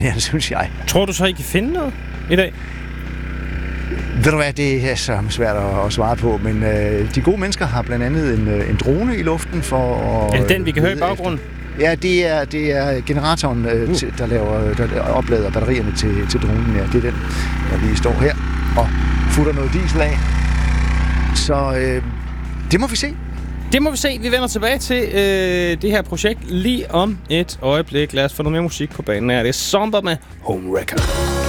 Ja, det synes jeg. Tror du så, I kan finde noget i dag? Ved du hvad, det er så svært at svare på, men de gode mennesker har blandt andet en drone i luften for at... Er det den, vi kan høre i baggrunden? Ja, det er generatoren, der oplader batterierne til dronen. Ja, det er den, der lige står her og futter noget diesel af. Så det må vi se. Det må vi se. Vi vender tilbage til det her projekt lige om et øjeblik. Lad os få noget mere musik på banen her. Det er Zomber med Home Wrecker.